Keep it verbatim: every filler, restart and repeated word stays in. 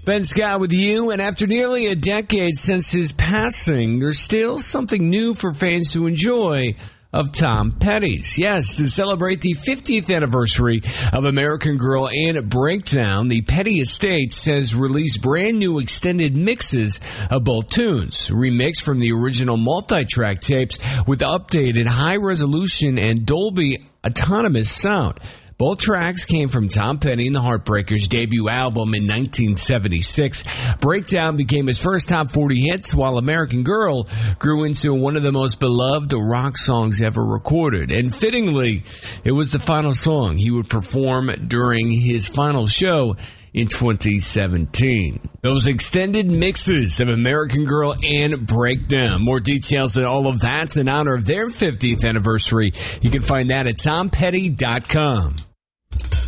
Ben Scott with you, and after nearly a decade since his passing, there's still something new for fans to enjoy of Tom Petty's. Yes, to celebrate the fiftieth anniversary of American Girl and Breakdown, the Petty Estates has released brand new extended mixes of both tunes, remixed from the original multi-track tapes with updated high-resolution and Dolby autonomous sound. Both tracks came from Tom Petty and the Heartbreakers' debut album in nineteen seventy-six. Breakdown became his first top forty hits, while American Girl grew into one of the most beloved rock songs ever recorded. And fittingly, it was the final song he would perform during his final show in twenty seventeen. Those extended mixes of American Girl and Breakdown. More details on all of that in honor of their fiftieth anniversary. You can find that at tom petty dot com.